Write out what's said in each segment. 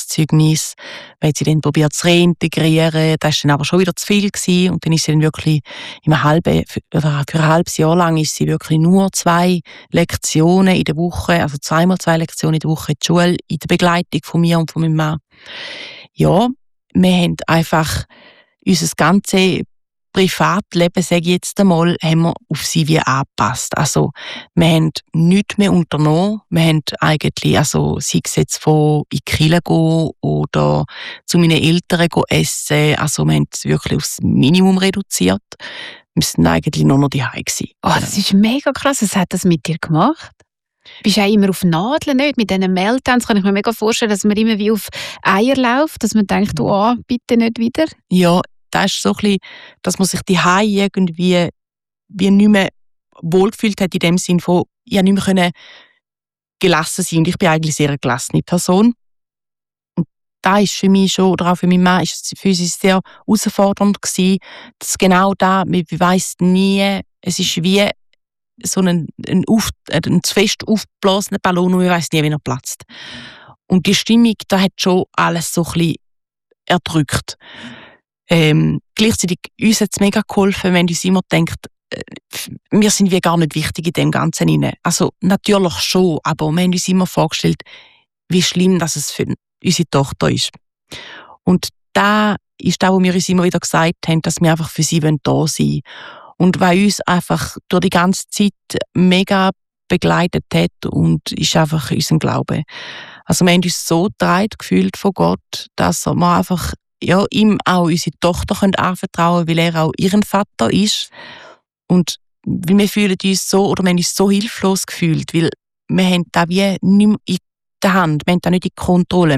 Armutszeugnis. Man hat sie dann probiert zu reintegrieren, das war dann aber schon wieder zu viel gewesen. Und dann ist sie dann wirklich für ein halbes Jahr lang ist sie wirklich nur 2 Lektionen in der Woche, also 2x2 Lektionen in der Woche in die Schule, in der Begleitung von mir und von meinem Mann. Ja, wir haben einfach unser ganzes Privatleben, sage ich jetzt einmal, haben wir auf sie wie angepasst. Also, wir haben nichts mehr unternommen. Wir haben eigentlich, also, sei es jetzt von in die Kirche gehen oder zu meinen Eltern essen. Also, wir haben es wirklich aufs Minimum reduziert. Wir sind eigentlich nur noch daheim gewesen. Oh, das ist mega krass. Was hat das mit dir gemacht? Bist du auch immer auf Nadeln, nicht? Mit diesen Meltdowns kann ich mir mega vorstellen, dass man immer wie auf Eier läuft, dass man denkt, oh, bitte nicht wieder. Ja, das ist so ein bisschen, dass man sich daheim irgendwie wie nicht mehr wohlgefühlt hat, in dem Sinn von, ich konnte nicht mehr gelassen sein. Und ich bin eigentlich sehr eine gelassene Person. Und da ist für mich schon, oder auch für meinen Mann, ist es für uns sehr herausfordernd gewesen, dass genau da, man weiss nie, es ist wie so ein zu fest aufgeblasener Ballon und man weiss nie, wie er platzt. Und die Stimmung, da hat schon alles so ein bisschen erdrückt. Gleichzeitig uns hat es mega geholfen, wenn uns immer denkt, wir sind wie gar nicht wichtig in dem Ganzen hinein. Also natürlich schon, aber wir haben uns immer vorgestellt, wie schlimm dass es für unsere Tochter ist. Und da ist das, was wir uns immer wieder gesagt haben, dass wir einfach für sie da sein wollen. Und weil uns einfach durch die ganze Zeit mega begleitet hat und ist einfach unser Glaube. Also wir haben uns so getragen gefühlt von Gott, dass wir einfach ihm auch unsere Tochter anvertrauen können, weil er auch ihren Vater ist. Und wir fühlen uns so, oder wir haben uns so hilflos gefühlt, weil wir haben da wie nicht mehr in der Hand, wir haben da nicht in Kontrolle.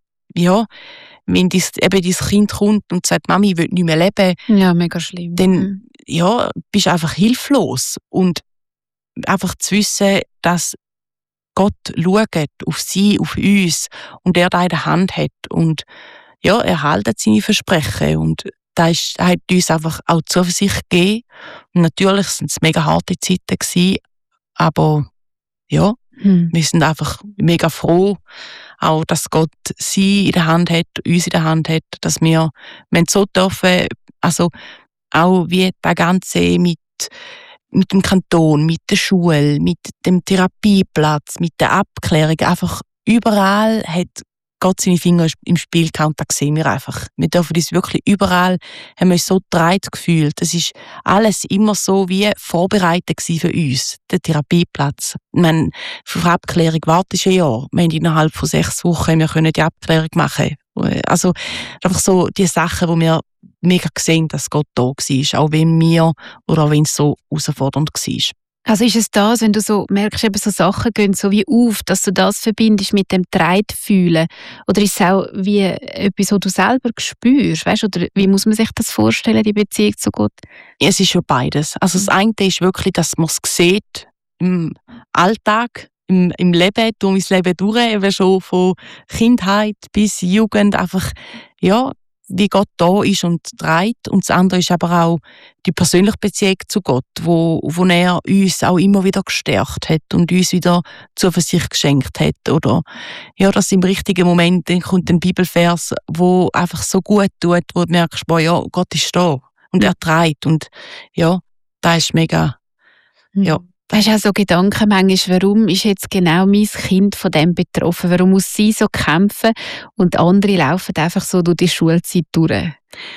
Wenn dein Kind kommt und sagt, Mami, ich will nicht mehr leben, ja, mega schlimm. Dann bist du einfach hilflos. Und einfach zu wissen, dass Gott schaut auf sie, auf uns und er da in der Hand hat und er hält seine Versprechen und das hat uns einfach auch Zuversicht gegeben. Und natürlich waren es mega harte Zeiten gewesen, aber wir sind einfach mega froh, auch dass Gott sie in der Hand hat, uns in der Hand hat, dass wir so dürfen, also auch wie das Ganze mit dem Kanton, mit der Schule, mit dem Therapieplatz, mit der Abklärung, einfach überall hat Gott seine Finger im Spiel gehabt und das sehen wir einfach. Wir dürfen uns wirklich überall, haben wir uns so getragen gefühlt. Es ist alles immer so wie vorbereitet für uns, der Therapieplatz. Ich meine, für die Abklärung wartest du ein Jahr. Wir haben innerhalb von 6 Wochen wir können die Abklärung machen. Also einfach so die Sachen, wo wir mega sehen, dass Gott da war, auch wenn es so herausfordernd war. Also ist es das, wenn du so merkst, eben so Sachen gehen so wie auf, dass du das verbindest mit dem Treitfühlen? Oder ist es auch wie etwas, was du selber spürst? Weißt? Oder wie muss man sich das vorstellen, die Beziehung zu Gott? Es ist schon beides. Also das eine ist wirklich, dass man es sieht im Alltag, im Leben, durch mein Leben durch, eben schon von Kindheit bis Jugend, einfach, wie Gott da ist und trägt. Und das andere ist aber auch die persönliche Beziehung zu Gott, wo er uns auch immer wieder gestärkt hat und uns wieder Zuversicht geschenkt hat. Oder dass im richtigen Moment dann kommt ein Bibelvers, wo einfach so gut tut, wo du merkst, Gott ist da und er trägt. Und das ist mega, Hast du auch so Gedanken manchmal, warum ist jetzt genau mein Kind von dem betroffen? Warum muss sie so kämpfen und andere laufen einfach so durch die Schulzeit durch?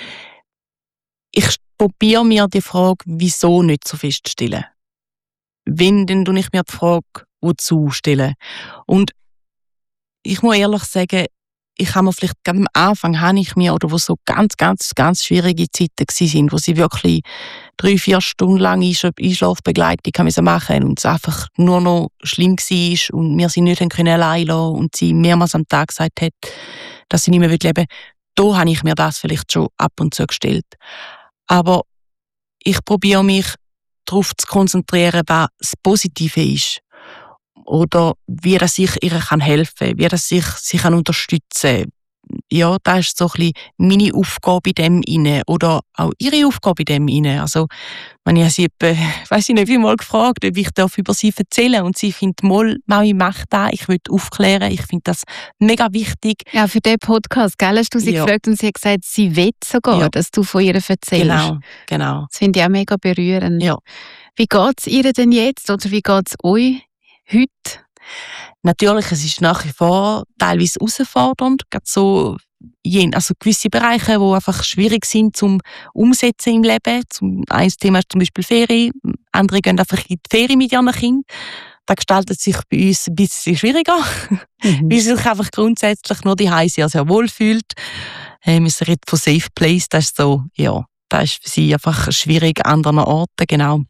Ich probiere mir die Frage, wieso nicht so fest zu stellen. Wenn, dann stelle ich mir die Frage, wozu stellen. Und ich muss ehrlich sagen, ich habe mir vielleicht gerade am Anfang, oder wo so ganz, ganz, ganz schwierige Zeiten waren, wo sie wirklich 3-4 Stunden lang Einschlafbegleitung machen und es einfach nur noch schlimm war und wir sie nicht allein lassen und sie mehrmals am Tag gesagt hat, dass sie nicht mehr leben will. Da habe ich mir das vielleicht schon ab und zu gestellt. Aber ich probiere mich darauf zu konzentrieren, was das Positive ist. Oder wie dass ich ihr helfen kann, wie dass ich sie unterstützen kann. ja, das ist so ein bisschen meine Aufgabe in dem inne oder auch ihre Aufgabe in dem inne. Also, wenn ich sie weiss ich nicht, wie mal gefragt, ob ich über sie erzählen und sie findet, Mami, mach das, ich will aufklären, ich finde das mega wichtig. Ja, für den Podcast, gell, hast du sie gefragt und sie hat gesagt, sie will sogar, dass du von ihr erzählst. Genau. Das finde ich auch mega berührend. Ja. Wie geht es ihr denn jetzt oder wie geht es euch heute? Natürlich, es ist nach wie vor teilweise herausfordernd, gerade so also gewisse Bereiche, die einfach schwierig sind zum Umsetzen im Leben. Ein Thema ist zum Beispiel Ferien, andere gehen einfach in die Ferien mit ihren Kindern. Das gestaltet sich bei uns ein bisschen schwieriger, weil sie sich einfach grundsätzlich nur daheim sehr, sehr wohl fühlt. Wir reden von Safe Place, das ist so, ja, das ist für sie einfach schwierig an anderen Orten, genau.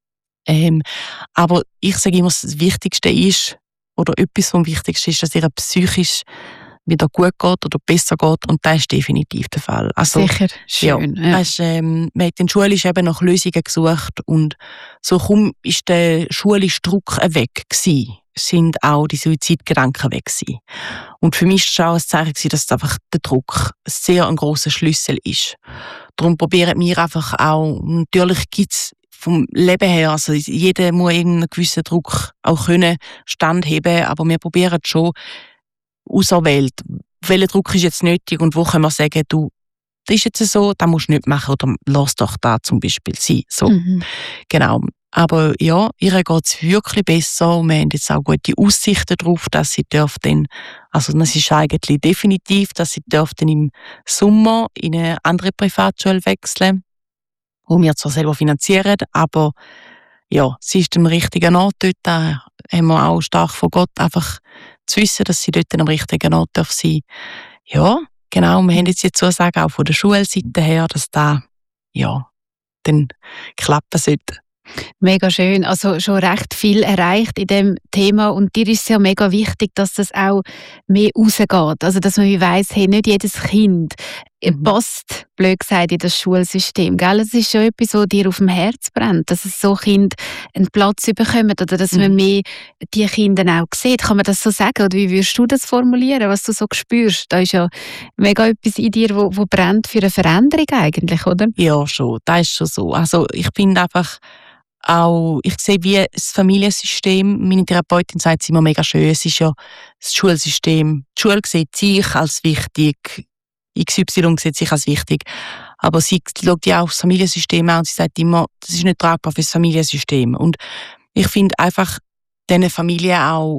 Aber ich sage immer, das Wichtigste ist, oder etwas vom Wichtigsten ist, dass ihr psychisch wieder gut geht oder besser geht, und das ist definitiv der Fall. Also, sicher, schön. Ja. Ist, man hat in der Schule eben nach Lösungen gesucht und so ist der schulische Druck weg gewesen. Sind auch die Suizidgedanken weg gewesen. Und für mich war es auch ein Zeichen gewesen, dass einfach der Druck sehr ein grosser Schlüssel ist. Darum probieren wir einfach auch, natürlich gibt es vom Leben her, also jeder muss einen gewissen Druck auch können standheben, aber wir probieren schon auserwählt, welcher Druck ist jetzt nötig und wo können wir sagen, du, das ist jetzt so, das musst du nicht machen oder lass doch da zum Beispiel sein. So. Genau. Aber ja, ihr geht es wirklich besser und wir haben jetzt auch gute Aussichten darauf, dass sie dürfen, also das ist eigentlich definitiv, dass sie dürfen im Sommer in eine andere Privatschule wechseln, die wir zwar selber finanzieren, aber ja, sie ist am richtigen Ort dort. Da haben wir auch stark von Gott einfach zu wissen, dass sie dort am richtigen Ort sein darf. Ja, genau. Wir haben jetzt die Zusage auch von der Schulseite her, dass da ja dann klappen sollte. Mega schön. Also schon recht viel erreicht in dem Thema und dir ist es ja mega wichtig, dass das auch mehr rausgeht. Also dass man weiss, hey, nicht jedes Kind passt, blöd gesagt, in das Schulsystem. Gell? Es ist schon etwas, was dir auf dem Herz brennt, dass es so Kinder einen Platz bekommen oder dass man mehr die Kinder auch sieht. Kann man das so sagen? Oder wie würdest du das formulieren, was du so spürst? Da ist ja mega etwas in dir, wo brennt für eine Veränderung eigentlich, oder? Ja, schon. Das ist schon so. Also ich finde einfach auch, ich sehe wie das Familiensystem, meine Therapeutin sagt es immer mega schön, es ist ja das Schulsystem, die Schule sieht sich als wichtig, XY sieht sich als wichtig, aber sie schaut ja auch das Familiensystem an und sie sagt immer, das ist nicht tragbar für das Familiensystem. Und ich finde einfach, diesen Familien auch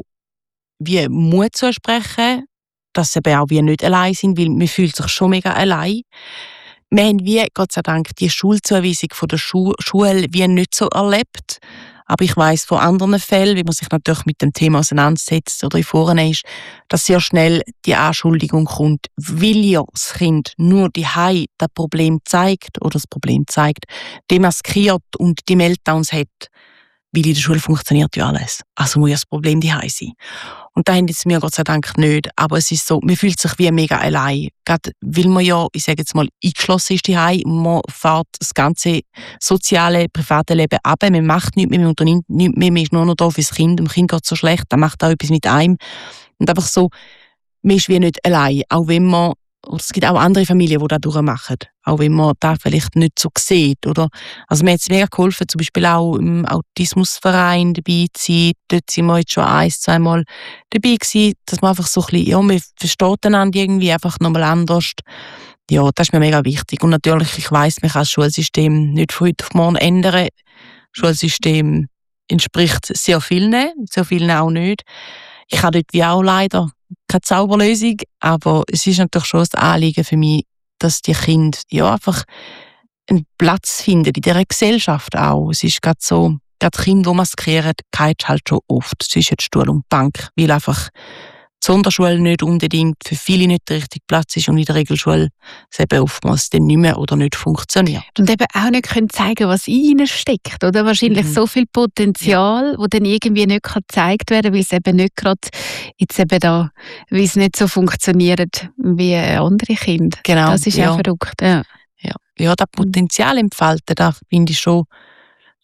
wie Mut zusprechen, dass sie eben auch wie nicht allein sind, weil man fühlt sich schon mega allein. Wir haben wie, Gott sei Dank, die Schulzuweisung von der Schule wie nicht so erlebt. Aber ich weiss von anderen Fällen, wie man sich natürlich mit dem Thema auseinandersetzt oder vorne ist, dass sehr schnell die Anschuldigung kommt, weil ja das Kind nur daheim das Problem zeigt oder das Problem zeigt, demaskiert und die Meltdowns hat, weil in der Schule funktioniert ja alles. Also muss ja das Problem daheim sein. Und da haben jetzt wir Gott sei Dank nicht. Aber es ist so, man fühlt sich wie mega allein. Gerade weil man ja, ich sage jetzt mal, eingeschlossen ist daheim und man fährt das ganze soziale, private Leben ab. Man macht nichts mehr, man unternimmt nichts mehr, man ist nur noch da fürs Kind. Dem Kind geht es so schlecht, dann macht auch etwas mit einem. Und einfach so, man ist wie nicht allein. Auch wenn man, oder es gibt auch andere Familien, die das durchmachen. Auch wenn man das vielleicht nicht so sieht. Oder? Also mir hat es mega geholfen, zum Beispiel auch im Autismusverein dabei zu sein. Dort sind wir jetzt schon 1-2 Mal dabei gewesen, dass man einfach so ein bisschen, ja, man versteht einander irgendwie einfach nochmal anders. Ja, das ist mir mega wichtig. Und natürlich, ich weiss, man kann das Schulsystem nicht von heute auf morgen ändern. Das Schulsystem entspricht sehr vielen auch nicht. Ich habe dort wie auch leider keine Zauberlösung, aber es ist natürlich schon ein Anliegen für mich, dass die Kinder ja einfach einen Platz finden in dieser Gesellschaft auch. Es ist gerade so, gerade Kinder, die maskieren, geht halt schon oft zwischen Stuhl und Bank, weil einfach die Sonderschule nicht unbedingt für viele nicht der richtige Platz ist und in der Regelschule es eben oftmals dann nicht mehr oder nicht funktioniert. Und eben auch nicht können zeigen, was in ihnen steckt, oder? Wahrscheinlich so viel Potenzial, das dann irgendwie nicht gezeigt werden kann, weil es eben nicht gerade jetzt eben da, weil es nicht so funktioniert wie andere Kinder. Genau. Das ist ja verrückt. Ja, das Potenzial entfalten, das finde ich schon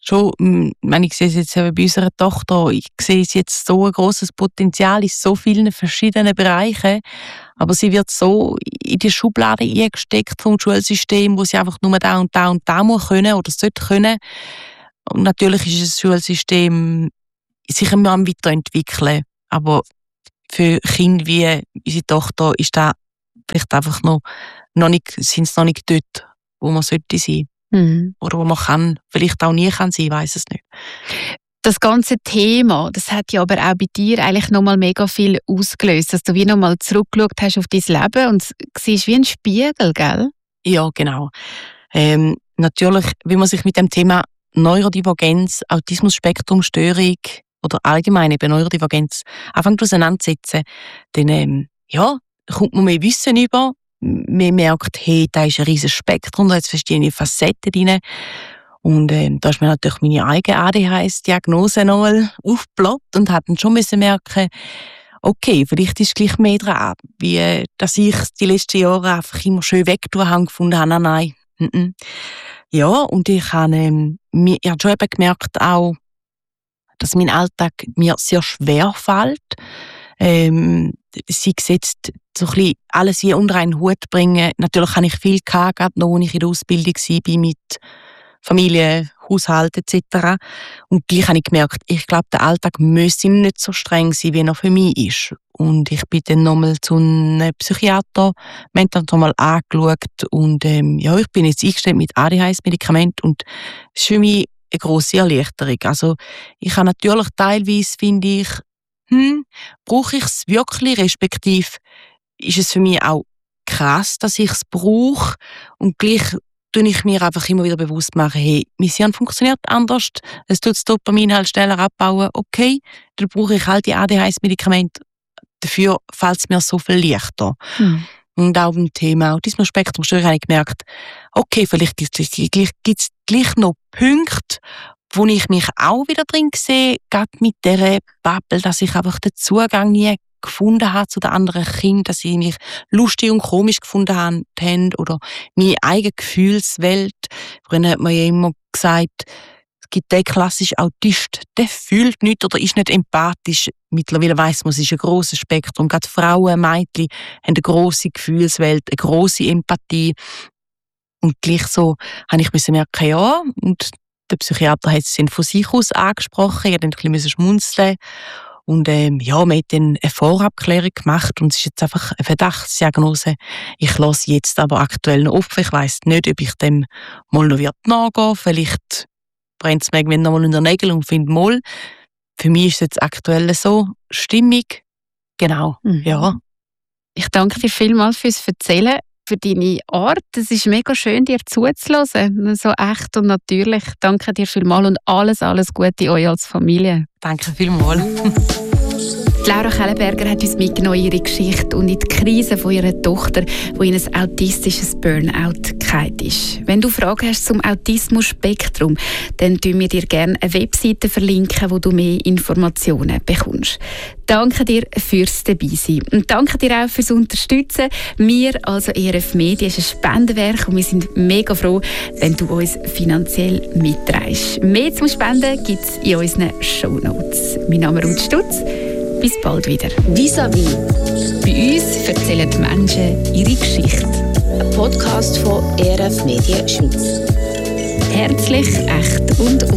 schon, ich sehe es jetzt eben bei unserer Tochter, ich sehe jetzt so ein grosses Potenzial in so vielen verschiedenen Bereichen, aber sie wird so in die Schublade eingesteckt vom Schulsystem, wo sie einfach nur da und da und da muss können oder sollte können. Und natürlich ist das Schulsystem sicher immer am Weiterentwickeln, aber für Kinder wie unsere Tochter ist das vielleicht einfach sind es noch nicht dort, wo man sollte sein. Oder wo man vielleicht auch nie kann sein, ich weiss es nicht. Das ganze Thema, das hat ja aber auch bei dir eigentlich nochmal mega viel ausgelöst, dass du wie nochmal zurückgeschaut hast auf dein Leben und siehst wie ein Spiegel, gell? Ja, genau. Natürlich, wie man sich mit dem Thema Neurodivergenz, Autismus-Spektrum-Störung oder allgemein eben Neurodivergenz anfängt auseinandersetzen, dann kommt man mehr Wissen über. Man merkt, hey, da ist ein riesiges Spektrum, da hat verschiedene Facetten drin. Und da ist mir natürlich meine eigene ADHS-Diagnose nochmal aufgeploppt und hat dann schon merken, okay, vielleicht ist gleich mehr dran, wie dass ich die letzten Jahre einfach immer schön weggetan habe, gefunden habe, nein. Ja, und ich habe schon eben gemerkt auch, dass mein Alltag mir sehr schwer fällt. Sie gesetzt so ein bisschen alles wie unter einen Hut bringen. Natürlich habe ich viel gehabt, gerade noch, als ich in der Ausbildung war, mit Familie, Haushalt etc. Und gleich habe ich gemerkt, ich glaube, der Alltag müsste nicht so streng sein, wie er für mich ist. Und ich bin dann nochmal zu einem Psychiater, wir haben dann nochmal angeschaut und ich bin jetzt eingestellt mit ADHS-Medikament und das ist für mich eine grosse Erleichterung. Also ich habe natürlich teilweise, finde ich, brauche ich es wirklich, respektive ist es für mich auch krass, dass ich es brauche und gleich tue ich mir einfach immer wieder bewusst machen, hey, mein Hirn funktioniert anders, es tut das Dopamin halt schneller abbauen, okay, dann brauche ich halt die ADHS-Medikamente, dafür fällt es mir so viel leichter. Und auch beim Thema Autismus-Spektrum-Störung habe ich gemerkt, okay, vielleicht gibt es gleich noch Punkte, wo ich mich auch wieder drin sehe, gerade mit dieser Bubble, dass ich einfach den Zugang nie gefunden habe zu den anderen Kindern, dass sie mich lustig und komisch gefunden haben oder meine eigene Gefühlswelt. Früher hat man ja immer gesagt, es gibt den klassischen Autist, der fühlt nichts oder ist nicht empathisch. Mittlerweile weiss man, es ist ein grosses Spektrum. Gerade Frauen, Mädchen haben eine grosse Gefühlswelt, eine grosse Empathie. Und gleich so habe ich merken, ja, und der Psychiater hat es von sich aus angesprochen, ich musste ein bisschen schmunzeln. Und man hat dann eine Vorabklärung gemacht und es ist jetzt einfach eine Verdachtsdiagnose. Ich lasse jetzt aber aktuell noch offen. Ich weiss nicht, ob ich dem mal noch nachgehen werde. Vielleicht brennt es mir irgendwann noch mal in den Nägeln und finde mal. Für mich ist es jetzt aktuell so stimmig. Genau, ja. Ich danke dir vielmals fürs Erzählen, für deine Art. Es ist mega schön, dir zuzuhören. So echt und natürlich. Danke dir vielmals und alles Gute euch als Familie. Danke vielmals. Laura Kellenberger hat uns mitgenommen in ihre Geschichte und in die Krise von ihrer Tochter, die in ein autistisches Burnout gefallen ist. Wenn du Fragen hast zum Autismus-Spektrum, dann verlinken wir dir gerne eine Webseite, wo du mehr Informationen bekommst. Danke dir fürs Dabeisein. Und danke dir auch fürs Unterstützen. Wir, also ERF Media, ist ein Spendenwerk und wir sind mega froh, wenn du uns finanziell mitträgst. Mehr zum Spenden gibt es in unseren Shownotes. Mein Name ist Ruth Stutz. Bis bald wieder. Vis-à-vis. Bei uns erzählen die Menschen ihre Geschichte. Ein Podcast von ERF Media Schweiz. Herzlich, echt und